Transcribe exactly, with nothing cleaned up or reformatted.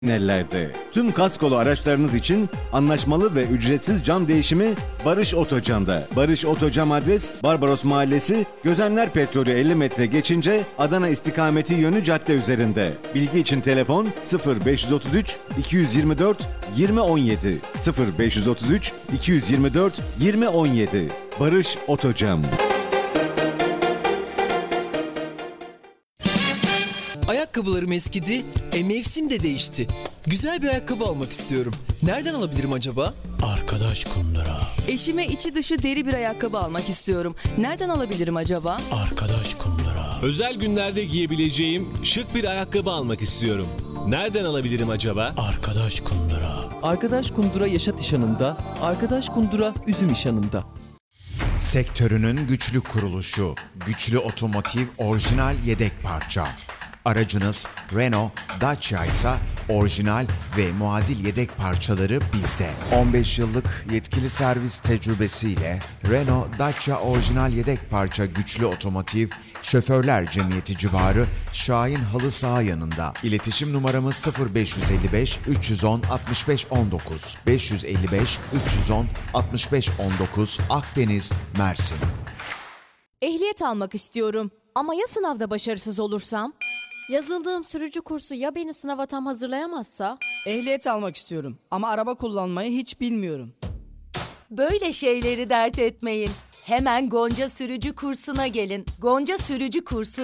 Ellerde. Tüm kaskolu araçlarınız için anlaşmalı ve ücretsiz cam değişimi Barış Otocam'da. Barış Otocam adres Barbaros Mahallesi, Gözenler Petrolü elli metre geçince Adana istikameti yönü cadde üzerinde. Bilgi için telefon sıfır beş otuz üç iki yüz yirmi dört yirmi on yedi sıfır beş otuz üç iki yüz yirmi dört yirmi on yedi. Barış Otocam. Ayakkabılarım eskidi, e mevsim de değişti. Güzel bir ayakkabı almak istiyorum. Nereden alabilirim acaba? Arkadaş Kundura. Eşime içi dışı deri bir ayakkabı almak istiyorum. Nereden alabilirim acaba? Arkadaş Kundura. Özel günlerde giyebileceğim şık bir ayakkabı almak istiyorum. Nereden alabilirim acaba? Arkadaş Kundura. Arkadaş Kundura Yaşat İşanı'nda, Arkadaş Kundura Üzüm İşanı'nda. Sektörünün güçlü kuruluşu, Güçlü Otomotiv orijinal yedek parça. Aracınız Renault, Dacia ise orijinal ve muadil yedek parçaları bizde. on beş yıllık yetkili servis tecrübesiyle Renault, Dacia orijinal yedek parça Güçlü Otomotiv, Şoförler Cemiyeti civarı Şahin Halı Saha yanında. İletişim numaramız sıfır beş elli beş üç yüz on altmış beş on dokuz beş yüz elli beş üç yüz on altmış beş on dokuz Akdeniz, Mersin. Ehliyet almak istiyorum ama ya sınavda başarısız olursam? Yazıldığım sürücü kursu ya beni sınava tam hazırlayamazsa? Ehliyet almak istiyorum ama araba kullanmayı hiç bilmiyorum. Böyle şeyleri dert etmeyin. Hemen Gonca Sürücü kursuna gelin. Gonca Sürücü kursu